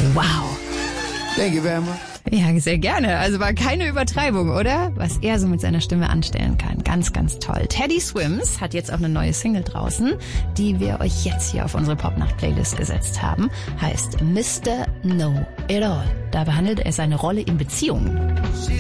Wow. Thank you very much. Ja, sehr gerne. Also war keine Übertreibung, oder? Was er so mit seiner Stimme anstellen kann. Ganz, ganz toll. Teddy Swims hat jetzt auch eine neue Single draußen, die wir euch jetzt hier auf unsere Popnacht-Playlist gesetzt haben. Heißt Mr. Know It All. Da behandelt er seine Rolle in Beziehungen.